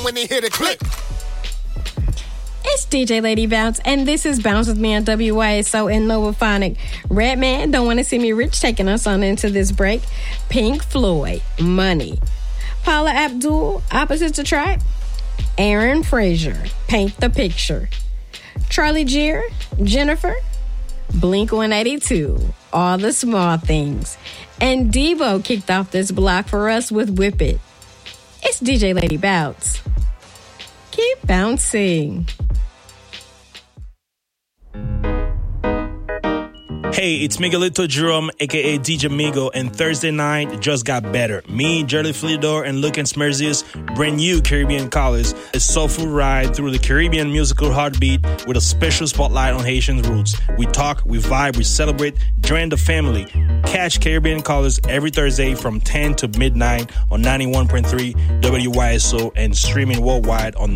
when they hear the click. It's DJ Lady Bounce, and this is Bounce With Me on WYSO and Novaphonic. Redman, Don't Want to See Me Rich, taking us on into this break. Pink Floyd, Money. Paula Abdul, Opposites Attract. Aaron Frazier, Paint the Picture. Charlie Gear, Jennifer. Blink-182, All the Small Things. And Devo kicked off this block for us with Whip It. It's DJ Lady Bounce. Keep bouncing. Hey, it's Miguelito Jerome, a.k.a. DJ Migo, and Thursday night just got better. Me, Jerry Flidor, and Luke and Smerzius bring you Caribbean Colors, a soulful ride through the Caribbean musical heartbeat with a special spotlight on Haitian roots. We talk, we vibe, we celebrate, join the family. Catch Caribbean Colors every Thursday from 10 to midnight on 91.3 WYSO and streaming worldwide on